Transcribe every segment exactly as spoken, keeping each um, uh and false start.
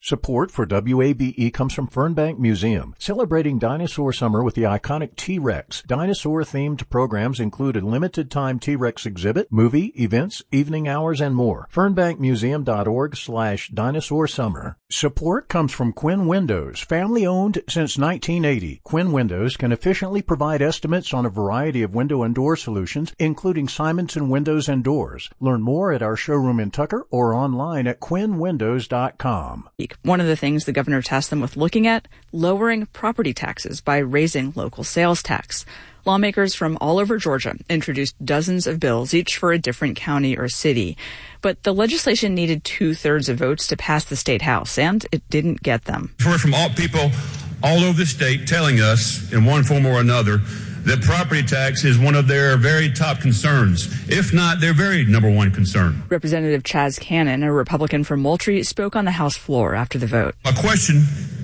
Support for W A B E comes from Fernbank Museum, celebrating dinosaur summer with the iconic T-Rex. Dinosaur-themed programs include a limited-time T-Rex exhibit, movie, events, evening hours, and more. fernbankmuseum.org slash dinosaur summer. Support comes from Quinn Windows, family-owned since nineteen eighty. Quinn Windows can efficiently provide estimates on a variety of window and door solutions, including Simonson Windows and Doors. Learn more at our showroom in Tucker or online at quinn windows dot com. One of the things the governor tasked them with looking at, lowering property taxes by raising local sales tax. Lawmakers from all over Georgia introduced dozens of bills, each for a different county or city. But the legislation needed two-thirds of votes to pass the state house, and it didn't get them. We've heard from all people all over the state telling us, in one form or another, that property tax is one of their very top concerns, if not their very number one concern. Representative Chaz Cannon, a Republican from Moultrie, spoke on the House floor after the vote. My question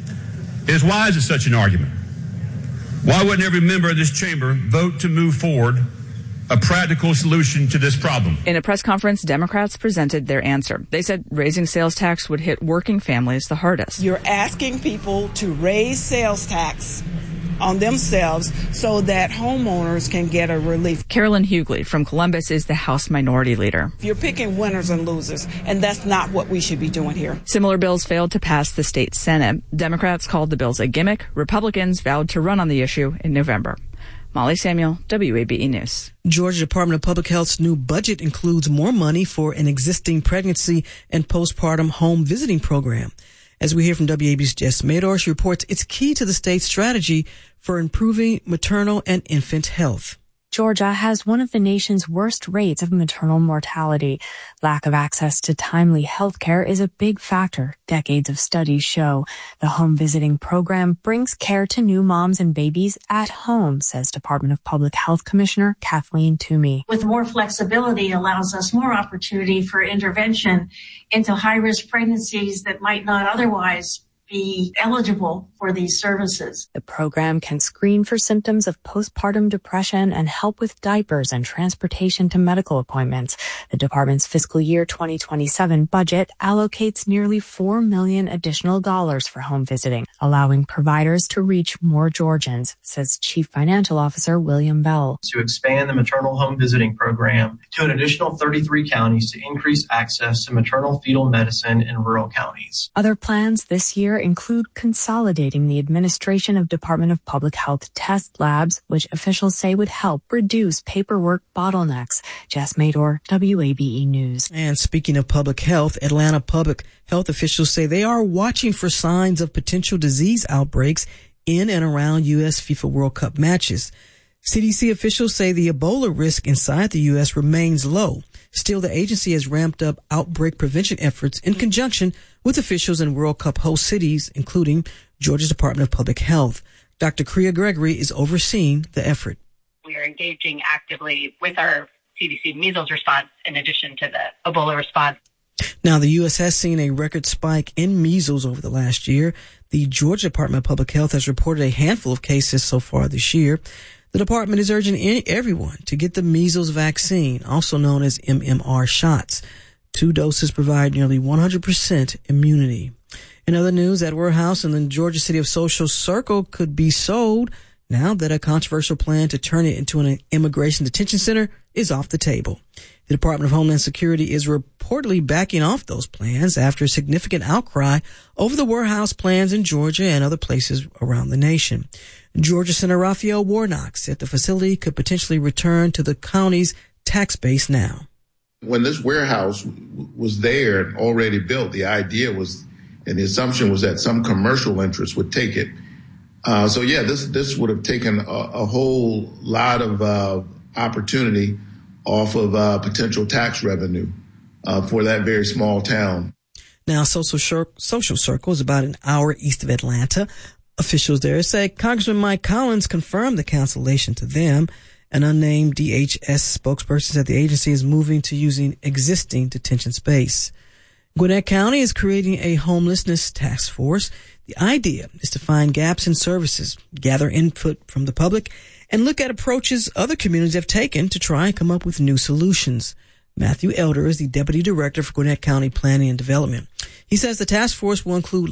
is, why is it such an argument? Why wouldn't every member of this chamber vote to move forward a practical solution to this problem? In a press conference, Democrats presented their answer. They said raising sales tax would hit working families the hardest. You're asking people to raise sales tax on themselves so that homeowners can get a relief. Carolyn Hughley from Columbus is the House Minority Leader. You're picking winners and losers, and that's not what we should be doing here. Similar bills failed to pass the state Senate. Democrats called the bills a gimmick. Republicans vowed to run on the issue in November. Molly Samuel, W A B E News. Georgia Department of Public Health's new budget includes more money for an existing pregnancy and postpartum home visiting program. As we hear from W A B C's Jess Mador, she reports it's key to the state's strategy for improving maternal and infant health. Georgia has one of the nation's worst rates of maternal mortality. Lack of access to timely health care is a big factor, decades of studies show. The home visiting program brings care to new moms and babies at home, says Department of Public Health Commissioner Kathleen Toomey. With more flexibility allows us more opportunity for intervention into high-risk pregnancies that might not otherwise be eligible for these services. The program can screen for symptoms of postpartum depression and help with diapers and transportation to medical appointments. The department's fiscal year twenty twenty-seven budget allocates nearly four million dollars additional dollars for home visiting, allowing providers to reach more Georgians, says Chief Financial Officer William Bell. To expand the maternal home visiting program to an additional thirty-three counties to increase access to maternal fetal medicine in rural counties. Other plans this year include consolidating the administration of Department of Public Health test labs, which officials say would help reduce paperwork bottlenecks. Jess Mador, W A B E News. And speaking of public health, Atlanta public health officials say they are watching for signs of potential disease outbreaks in and around U S FIFA World Cup matches. C D C officials say the Ebola risk inside the U S remains low. Still, the agency has ramped up outbreak prevention efforts in conjunction with officials in World Cup host cities, including Georgia's Department of Public Health. Doctor Kriya Gregory is overseeing the effort. We are engaging actively with our C D C measles response in addition to the Ebola response. Now, the U S has seen a record spike in measles over the last year. The Georgia Department of Public Health has reported a handful of cases so far this year. The department is urging any, everyone to get the measles vaccine, also known as M M R shots. Two doses provide nearly one hundred percent immunity. In other news, that warehouse in the Georgia city of Social Circle could be sold now that a controversial plan to turn it into an immigration detention center is off the table. The Department of Homeland Security is reportedly backing off those plans after a significant outcry over the warehouse plans in Georgia and other places around the nation. Georgia Senator Raphael Warnock said the facility could potentially return to the county's tax base now. When this warehouse was there and already built, the idea was, and the assumption was that some commercial interest would take it. Uh, so yeah, this this would have taken a, a whole lot of uh, opportunity off of uh, potential tax revenue uh, for that very small town. Now, Social, Cir- Social Circle is about an hour east of Atlanta. Officials there say Congressman Mike Collins confirmed the cancellation to them. An unnamed D H S spokesperson said the agency is moving to using existing detention space. Gwinnett County is creating a homelessness task force. The idea is to find gaps in services, gather input from the public, and look at approaches other communities have taken to try and come up with new solutions. Matthew Elder is the Deputy Director for Gwinnett County Planning and Development. He says the task force will include